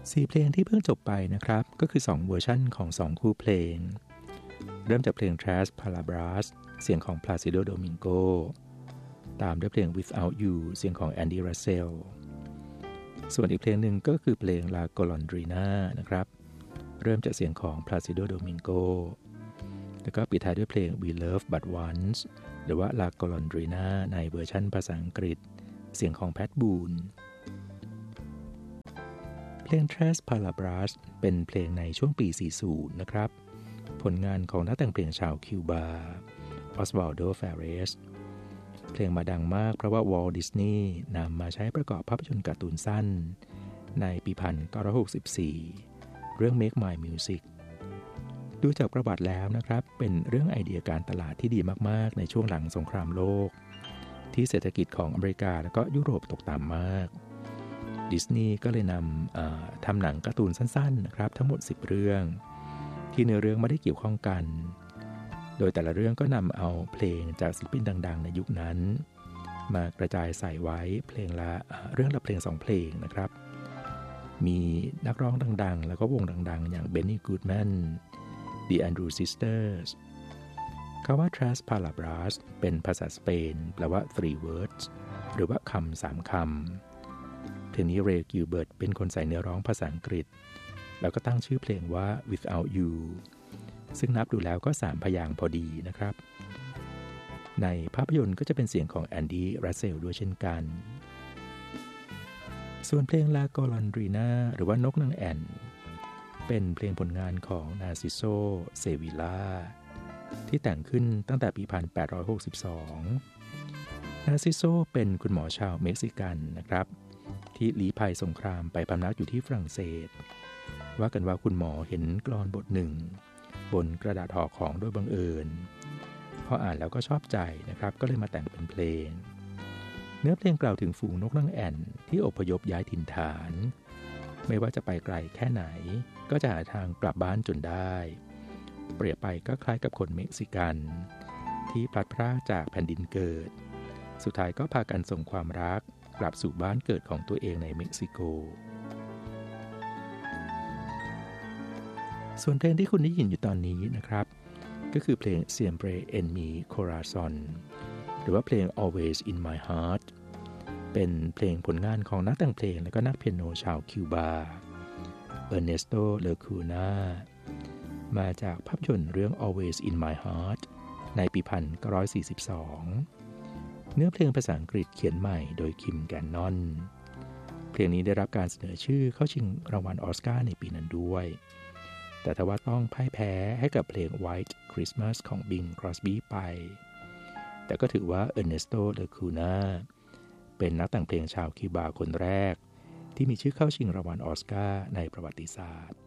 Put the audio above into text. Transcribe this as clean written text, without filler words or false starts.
4 เพลงที่เพิ่งจบไปนะครับก็คือ2เวอร์ชันของ2คู่เพลงเริ่มจากเพลง Tres Palabras เสียงของ Placido Domingo ตามด้วยเพลง Without You เสียงของ Andy Russell ส่วนอีกเพลงหนึ่งก็คือเพลง La Golondrina นะครับเริ่มจากเสียงของ Placido Domingo แล้วก็ปิดท้ายด้วยเพลง We Love But Once หรือว่า La Golondrina ในเวอร์ชันภาษาอังกฤษเสียงของ Pat Booneเพลง Tres Palabras เป็นเพลงในช่วงปี 40 นะครับผลงานของนักแต่งเพลงชาวคิวบาออสวาลโด เฟเรสเพลงมาดังมากเพราะว่าวอลต์ดิสนีย์นำมาใช้ประกอบภาพยนตร์การ์ตูนสั้นในปี 1964 เรื่อง Make My Music ดูจากประวัติแล้วนะครับเป็นเรื่องไอเดียการตลาดที่ดีมากๆในช่วงหลังสงครามโลกที่เศรษฐกิจของอเมริกาและก็ยุโรปตกต่ำมากดิสนีย์ก็เลยทำหนังการ์ตูนสั้นๆนะครับทั้งหมด10 เรื่องที่เนื้อเรื่องไม่ได้เกี่ยวข้องกันโดยแต่ละเรื่องก็นำเอาเพลงจากศิลปินดังๆในยุคนั้นมากระจายใส่ไว้เพลงละเรื่องละเพลง2 เพลงนะครับมีนักร้องดังๆแล้วก็วงดังๆอย่าง Benny Goodman The Andrews Sisters คำว่า Tres Palabras เป็นภาษาสเปนแปลว่า three words หรือว่าคำ3 คำเพลงนี้เรย์ กิลเบิร์ตเป็นคนใส่เนื้อร้องภาษาอังกฤษแล้วก็ตั้งชื่อเพลงว่า Without You ซึ่งนับดูแล้วก็3 พยางค์พอดีนะครับในภาพยนตร์ก็จะเป็นเสียงของแอนดี้ รัสเซลด้วยเช่นกันส่วนเพลง La Golondrina หรือว่านกนางแอ่นเป็นเพลงผลงานของ Narciso Sevilla ที่แต่งขึ้นตั้งแต่ปี 1862 Narciso เป็นคุณหมอชาวเม็กซิกันนะครับที่ลี้ภัยสงครามไปพำนักอยู่ที่ฝรั่งเศสว่ากันว่าคุณหมอเห็นกลอนบทหนึ่งบนกระดาษห่อของโดยบังเอิญพออ่านแล้วก็ชอบใจนะครับก็เลยมาแต่งเป็นเพลงเนื้อเพลงกล่าวถึงฝูงนกนางแอ่นที่อพยพย้ายถิ่นฐานไม่ว่าจะไปไกลแค่ไหนก็จะหาทางกลับบ้านจนได้เปรียบไปก็คล้ายกับคนเม็กซิกันที่พลัดพรากจากแผ่นดินเกิดสุดท้ายก็พากันส่งความรักกลับสู่บ้านเกิดของตัวเองในเม็กซิโกส่วนเพลงที่คุณได้ยินอยู่ตอนนี้นะครับก็คือเพลง Siempre en mi corazón หรือว่าเพลง Always in my heart เป็นเพลงผลงานของนักแต่งเพลงและก็นักเปียโนชาวคิวบาเออร์เนสโต เลอคูนามาจากภาพยนตร์เรื่อง Always in my heart ในปี 1942 เนื้อเพลงภาษาอังกฤษเขียนใหม่โดยคิม แกนนอนเพลงนี้ได้รับการเสนอชื่อเข้าชิงรางวัลออสการ์ในปีนั้นด้วยแต่ทว่าต้องพ่ายแพ้ให้กับเพลง White Christmas ของ Bing Crosby ไปแต่ก็ถือว่าเออร์เนสโต เลอคูนาเป็นนักแต่งเพลงชาวคิวบาคนแรกที่มีชื่อเข้าชิงรางวัลออสการ์ในประวัติศาสตร์